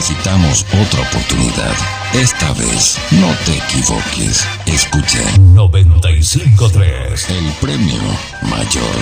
necesitamos otra oportunidad. Esta vez, no te equivoques. Escucha 95.3. el premio mayor.